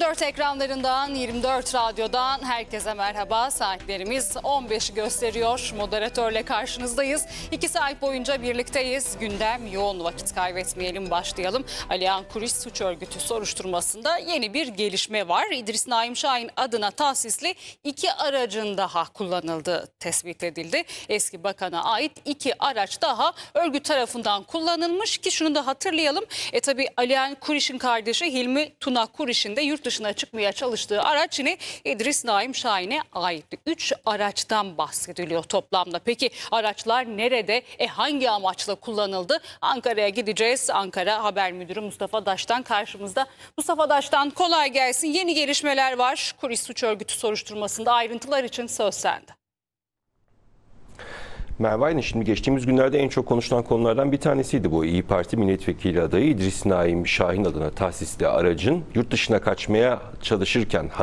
24 ekranlarından, 24 radyodan herkese merhaba. Saatlerimiz 15'i gösteriyor. Moderatörle karşınızdayız. 2 saat boyunca birlikteyiz. Gündem yoğun, vakit kaybetmeyelim, başlayalım. Alihan Kuriş Suç Örgütü soruşturmasında yeni bir gelişme var. İdris Naim Şahin adına tahsisli 2 aracın daha kullanıldığı tespit edildi. Eski bakana ait 2 araç daha örgüt tarafından kullanılmış ki şunu da hatırlayalım. Tabii Alihan Kuriş'in kardeşi Hilmi Tuna Kuriş'in de yurt dışına çıkmaya çalıştığı araç yine İdris Naim Şahin'e aitti. 3 araçtan bahsediliyor toplamda. Peki araçlar nerede? Hangi amaçla kullanıldı? Ankara'ya gideceğiz. Ankara Haber Müdürü Mustafa Daş'tan karşımızda. Mustafa Daş'tan kolay gelsin. Yeni gelişmeler var. Kuriş Suç Örgütü soruşturmasında ayrıntılar için söz sende. Merhaba, aynı şimdi geçtiğimiz günlerde en çok konuşulan konulardan bir tanesiydi bu. İYİ Parti milletvekili adayı İdris Naim Şahin adına tahsisli aracın yurt dışına kaçmaya çalışırken